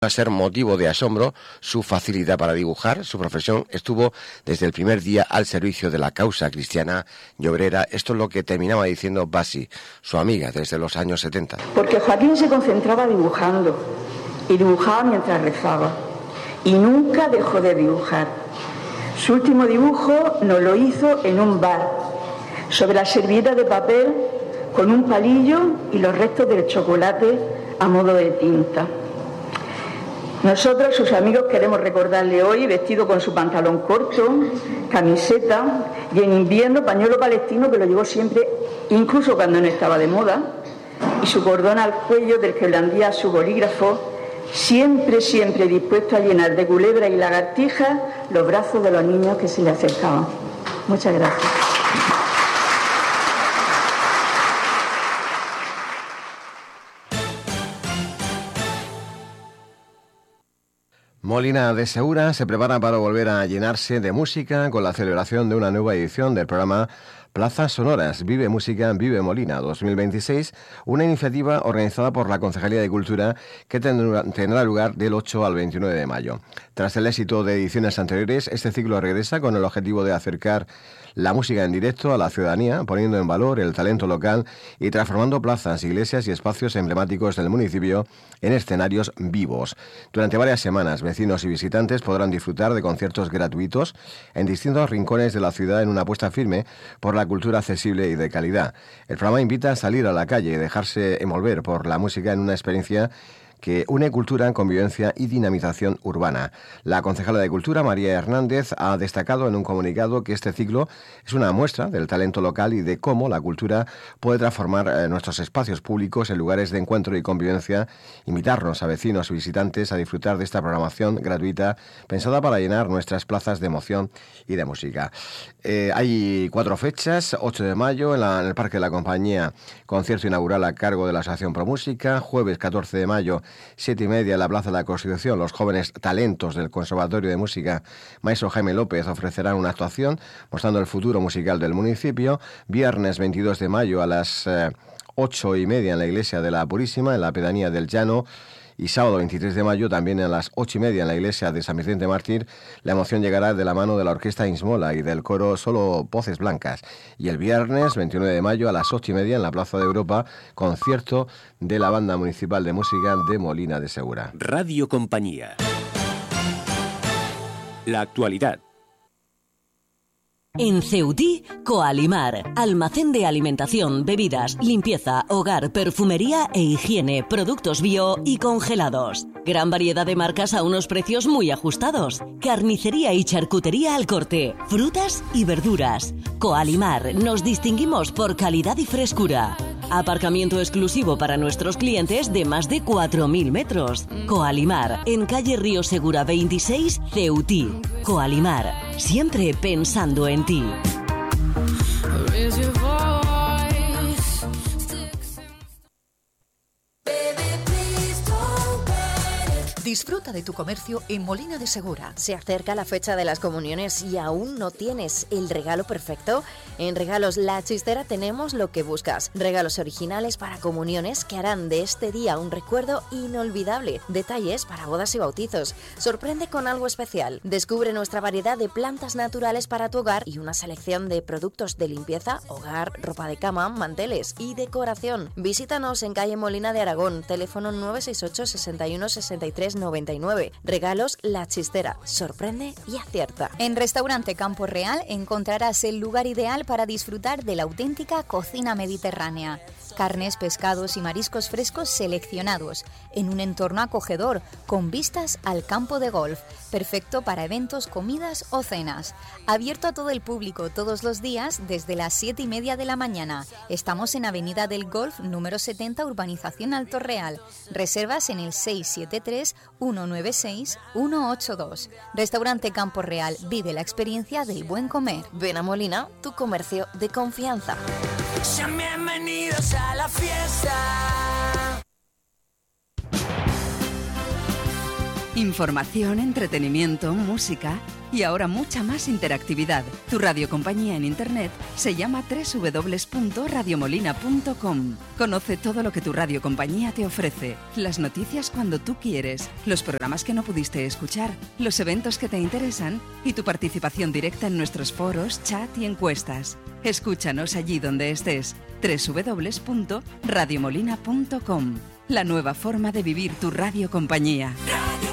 a ser motivo de asombro su facilidad para dibujar. Su profesión estuvo desde el primer día al servicio de la causa cristiana y obrera. Esto es lo que terminaba diciendo Basi, su amiga desde los años 70. Porque Joaquín se concentraba dibujando y dibujaba mientras rezaba y nunca dejó de dibujar. Su último dibujo nos lo hizo en un bar, sobre la servilleta de papel con un palillo y los restos del chocolate a modo de tinta. Nosotros, sus amigos, queremos recordarle hoy vestido con su pantalón corto, camiseta y en invierno pañuelo palestino que lo llevó siempre, incluso cuando no estaba de moda, y su cordón al cuello del que blandía su bolígrafo, siempre dispuesto a llenar de culebra y lagartijas los brazos de los niños que se le acercaban. Muchas gracias. Molina de Segura se prepara para volver a llenarse de música con la celebración de una nueva edición del programa Plazas Sonoras, Vive Música, Vive Molina 2026, una iniciativa organizada por la Concejalía de Cultura que tendrá lugar del 8 al 29 de mayo. Tras el éxito de ediciones anteriores, este ciclo regresa con el objetivo de acercar la música en directo a la ciudadanía, poniendo en valor el talento local y transformando plazas, iglesias y espacios emblemáticos del municipio en escenarios vivos. Durante varias semanas, vecinos y visitantes podrán disfrutar de conciertos gratuitos en distintos rincones de la ciudad en una apuesta firme por la cultura accesible y de calidad. El programa invita a salir a la calle y dejarse envolver por la música en una experiencia que une cultura, convivencia y dinamización urbana. La concejala de Cultura, María Hernández, ha destacado en un comunicado que este ciclo es una muestra del talento local y de cómo la cultura puede transformar nuestros espacios públicos en lugares de encuentro y convivencia, invitarnos a vecinos y visitantes a disfrutar de esta programación gratuita pensada para llenar nuestras plazas de emoción y de música. Hay 4 fechas: 8 de mayo en el Parque de la Compañía, concierto inaugural a cargo de la Asociación ProMúsica; jueves 14 de mayo, 7:30 en la Plaza de la Constitución, los jóvenes talentos del Conservatorio de Música Maestro Jaime López ofrecerán una actuación mostrando el futuro musical del municipio. Viernes 22 de mayo a las 8:30 en la Iglesia de la Purísima, en la Pedanía del Llano. Y sábado 23 de mayo, también a las 8:30 en la iglesia de San Vicente Mártir, la emoción llegará de la mano de la Orquesta Insmola y del coro Solo Voces Blancas. Y el viernes 29 de mayo a las 8:30 en la Plaza de Europa, concierto de la Banda Municipal de Música de Molina de Segura. Radio Compañía. La actualidad. En Ceutí, Coalimar, almacén de alimentación, bebidas, limpieza, hogar, perfumería e higiene, productos bio y congelados. Gran variedad de marcas a unos precios muy ajustados. Carnicería y charcutería al corte, frutas y verduras. Coalimar, nos distinguimos por calidad y frescura. Aparcamiento exclusivo para nuestros clientes de más de 4.000 metros. Coalimar, en calle Río Segura 26, Ceutí. Coalimar, siempre pensando en ti. Disfruta de tu comercio en Molina de Segura. Se acerca la fecha de las comuniones y aún no tienes el regalo perfecto. En Regalos La Chistera tenemos lo que buscas. Regalos originales para comuniones que harán de este día un recuerdo inolvidable. Detalles para bodas y bautizos. Sorprende con algo especial. Descubre nuestra variedad de plantas naturales para tu hogar y una selección de productos de limpieza, hogar, ropa de cama, manteles y decoración. Visítanos en calle Molina de Aragón, teléfono 968 61 63 99. Regalos La Chistera. Sorprende y acierta. En Restaurante Campo Real encontrarás el lugar ideal para disfrutar de la auténtica cocina mediterránea. Carnes, pescados y mariscos frescos seleccionados, en un entorno acogedor, con vistas al campo de golf, perfecto para eventos, comidas o cenas. Abierto a todo el público todos los días desde las 7:30 de la mañana. Estamos en Avenida del Golf, número 70, Urbanización Alto Real. Reservas en el 673-196-182. Restaurante Campo Real, vive la experiencia del buen comer. Ven a Molina, tu comercio de confianza. Sean bienvenidos a la fiesta. Información, entretenimiento, música. y ahora mucha más interactividad. Tu radiocompañía en internet se llama www.radiomolina.com. Conoce todo lo que tu radiocompañía te ofrece, las noticias cuando tú quieres, los programas que no pudiste escuchar, los eventos que te interesan y tu participación directa en nuestros foros, chat y encuestas. Escúchanos allí donde estés. www.radiomolina.com. La nueva forma de vivir tu radiocompañía.